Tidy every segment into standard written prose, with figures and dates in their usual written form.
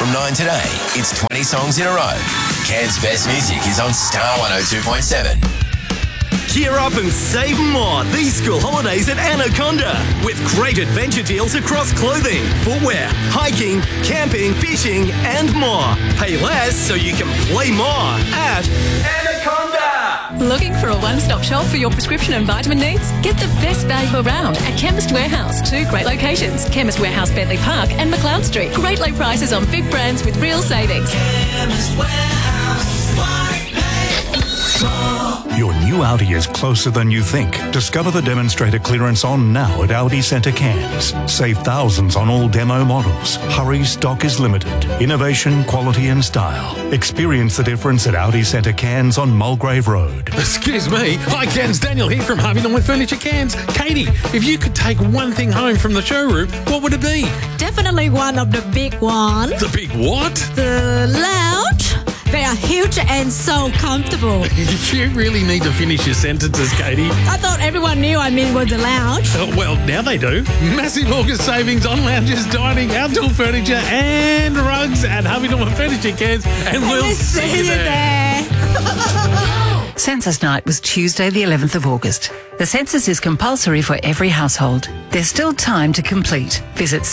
From 9 today, it's 20 songs in a row. Cairns' best music is on Star 102.7. Gear up and save more these school holidays at Anaconda with great adventure deals across clothing, footwear, hiking, camping, fishing and more. Pay less so you can play more at Anaconda. Looking for a one-stop shop for your prescription and vitamin needs? Get the best value around at Chemist Warehouse. 2 great locations, Chemist Warehouse, Bentley Park and McLeod Street. Great low prices on big brands with real savings. Chemist Warehouse. Your new Audi is closer than you think. Discover the demonstrator clearance on now at Audi Centre Cairns. Save thousands on all demo models. Hurry, stock is limited. Innovation, quality and style. Experience the difference at Audi Centre Cairns on Mulgrave Road. Excuse me. Hi, Cairns. Daniel here from Harvey Norman Furniture Cairns. Katie, if you could take one thing home from the showroom, what would it be? Definitely one of the big ones. The big what? The lounge. They are huge and so comfortable. You really need to finish your sentences, Katie. I thought everyone knew I mean was the lounge. Well, now they do. Massive August savings on lounges, dining, outdoor furniture and rugs at Harvey Norman Furniture Cairns. And we'll see you there. Census night was Tuesday the 11th of August. The census is compulsory for every household. There's still time to complete. Visit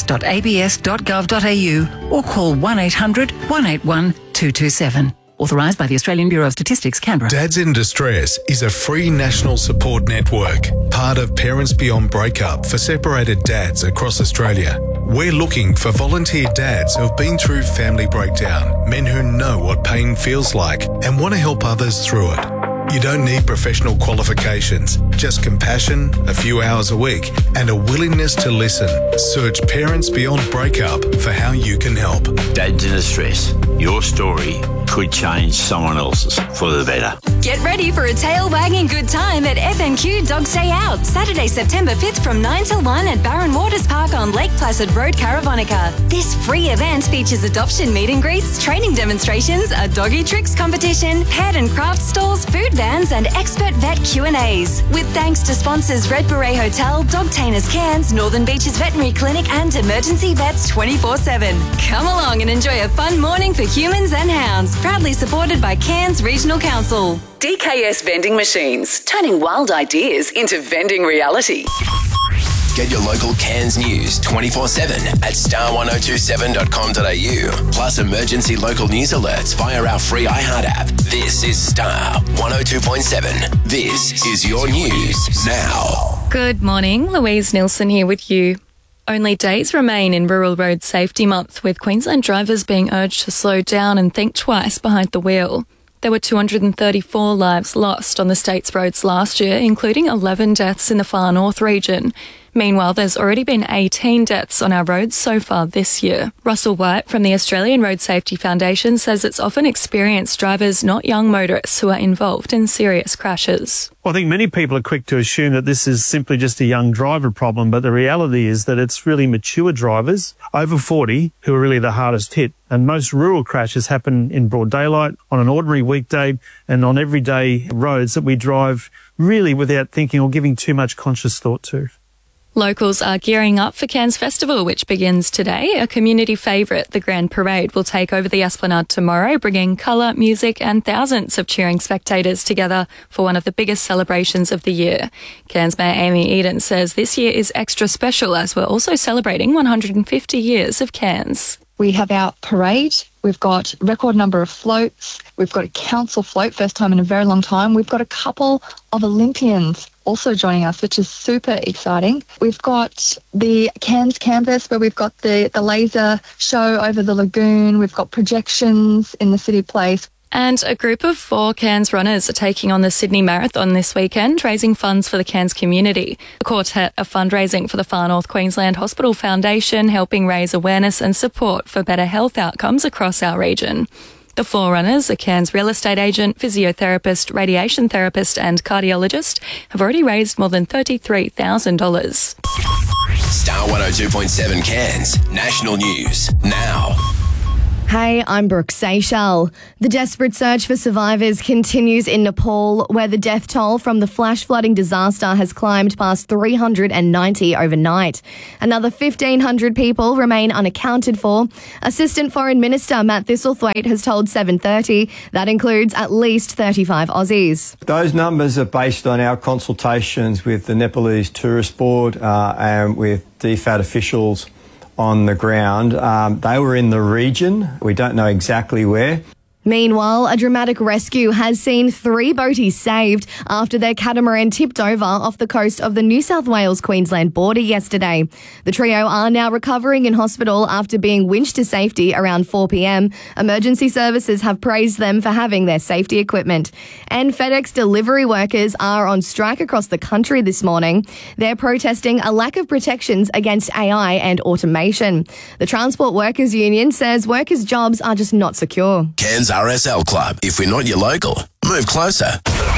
census.abs.gov.au or call 1800 181 227. Authorised by the Australian Bureau of Statistics, Canberra. Dads in Distress is a free national support network, part of Parents Beyond Breakup for separated dads across Australia. We're looking for volunteer dads who have been through family breakdown, men who know what pain feels like and want to help others through it. You don't need professional qualifications, just compassion, a few hours a week, and a willingness to listen. Search Parents Beyond Breakup for how you can help. Dads in Distress. Your story could change someone else's for the better. Get ready for a tail-wagging good time at FNQ Dog Stay Out, Saturday, September 5th from 9 till 1 at Barron Waters Park on Lake Placid Road, Caravonica. This free event features adoption meet and greets, training demonstrations, a doggy tricks competition, pet and craft stalls, food vans and expert vet Q&As. With thanks to sponsors Red Beret Hotel, Dogtainers Cairns, Northern Beaches Veterinary Clinic and Emergency Vets 24/7. Come along and enjoy a fun morning for humans and hounds. Proudly supported by Cairns Regional Council. DKS Vending Machines, turning wild ideas into vending reality. Get your local Cairns news 24/7 at star1027.com.au. Plus emergency local news alerts via our free iHeart app. This is Star 102.7. This is your news now. Good morning, Louise Nilsson here with you. Only days remain in Rural Road Safety Month, with Queensland drivers being urged to slow down and think twice behind the wheel. There were 234 lives lost on the state's roads last year, including 11 deaths in the far north region. Meanwhile, there's already been 18 deaths on our roads so far this year. Russell White from the Australian Road Safety Foundation says it's often experienced drivers, not young motorists, who are involved in serious crashes. Well, I think many people are quick to assume that this is simply just a young driver problem, but the reality is that it's really mature drivers over 40 who are really the hardest hit. And most rural crashes happen in broad daylight, on an ordinary weekday, and on everyday roads that we drive really without thinking or giving too much conscious thought to. Locals are gearing up for Cairns Festival, which begins today. A community favourite, the Grand Parade, will take over the Esplanade tomorrow, bringing colour, music and thousands of cheering spectators together for one of the biggest celebrations of the year. Cairns Mayor Amy Eden says this year is extra special as we're also celebrating 150 years of Cairns. We have our parade. We've got a record number of floats. We've got a council float, first time in a very long time. We've got a couple of Olympians also joining us, which is super exciting. We've got the Cairns Canvas, where we've got the laser show over the lagoon. We've got projections in the city place. And a group of 4 Cairns runners are taking on the Sydney Marathon this weekend, raising funds for the Cairns community. The quartet are fundraising for the Far North Queensland Hospital Foundation, helping raise awareness and support for better health outcomes across our region. The 4 runners, a Cairns real estate agent, physiotherapist, radiation therapist and cardiologist, have already raised more than $33,000. Star 102.7 Cairns, national news now. Hey, I'm Brooke Seychelles. The desperate search for survivors continues in Nepal, where the death toll from the flash flooding disaster has climbed past 390 overnight. Another 1,500 people remain unaccounted for. Assistant Foreign Minister Matt Thistlethwaite has told 7:30 that includes at least 35 Aussies. Those numbers are based on our consultations with the Nepalese Tourist Board and with DFAT officials on the ground. They were in the region. We don't know exactly where. Meanwhile, a dramatic rescue has seen 3 boaties saved after their catamaran tipped over off the coast of the New South Wales-Queensland border yesterday. The trio are now recovering in hospital after being winched to safety around 4 p.m. Emergency services have praised them for having their safety equipment. And FedEx delivery workers are on strike across the country this morning. They're protesting a lack of protections against AI and automation. The Transport Workers Union says workers' jobs are just not secure. Cairns RSL Club. If we're not your local, move closer.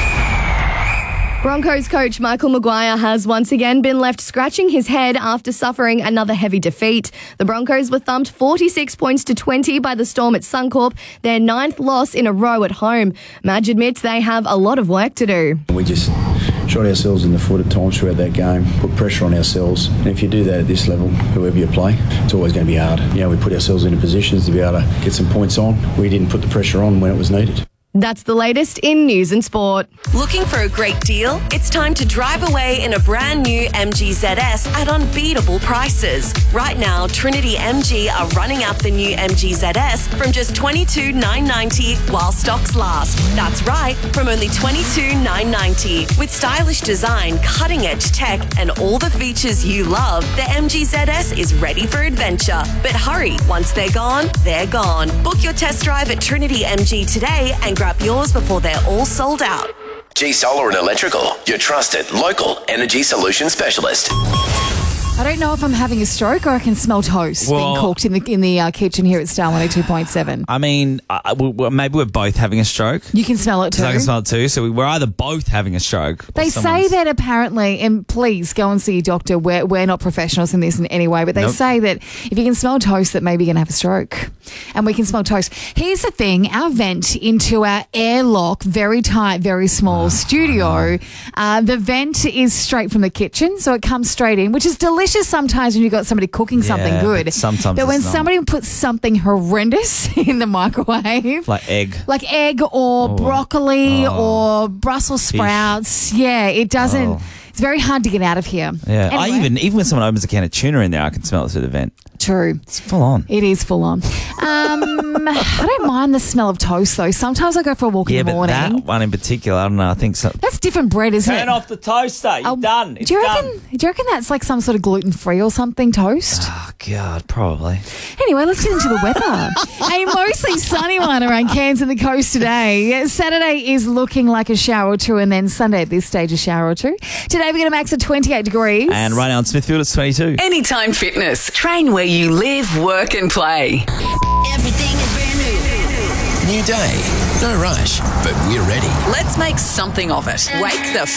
Broncos coach Michael Maguire has once again been left scratching his head after suffering another heavy defeat. The Broncos were thumped 46 points to 20 by the Storm at Suncorp, their 9th loss in a row at home. Madge admits they have a lot of work to do. We just shot ourselves in the foot at times throughout that game, put pressure on ourselves. And if you do that at this level, whoever you play, it's always going to be hard. You know, we put ourselves into positions to be able to get some points on. We didn't put the pressure on when it was needed. That's the latest in news and sport. Looking for a great deal? It's time to drive away in a brand new MG ZS at unbeatable prices. Right now, Trinity MG are running out the new MG ZS from just $22,990 while stocks last. That's right, from only $22,990. With stylish design, cutting-edge tech, and all the features you love, the MG ZS is ready for adventure. But hurry, once they're gone, they're gone. Book your test drive at Trinity MG today and grab yours before they're all sold out. G Solar and Electrical, your trusted local energy solution specialist. I don't know if I'm having a stroke or I can smell toast being cooked in the kitchen here at Star 102.7. I mean, maybe we're both having a stroke. You can smell it too. I can smell it too. So we're either both having a stroke. They say that apparently, and please go and see your doctor. We're not professionals in this in any way, but they say that if you can smell toast, that maybe you're going to have a stroke. And we can smell toast. Here's the thing. Our vent into our airlock, very tight, very small studio, the vent is straight from the kitchen, so it comes straight in, which is delicious sometimes when you've got somebody cooking something good. But sometimes but when somebody puts something horrendous in the microwave, like egg or broccoli or Brussels sprouts, it doesn't. It's very hard to get out of here. Yeah, Anyway. even when someone opens a can of tuna in there, I can smell it through the vent. True. It's full on. It is full on. I don't mind the smell of toast though. Sometimes I go for a walk in the morning. Yeah, but that one in particular, I don't know. I think so. That's different bread, isn't it? Turn off the toaster. You're done. It's do you done. reckon that's like some sort of gluten-free or something toast? Oh, God, probably. Anyway, let's get into the weather. A mostly sunny one around Cairns and the coast today. Saturday is looking like a shower or two, and then Sunday at this stage a shower or two. Today we're going to max at 28 degrees. And right now in Smithfield it's 22. Anytime Fitness. Train where you live, work and play. Everything is brand new. New day. No rush, but we're ready. Let's make something of it. Wake the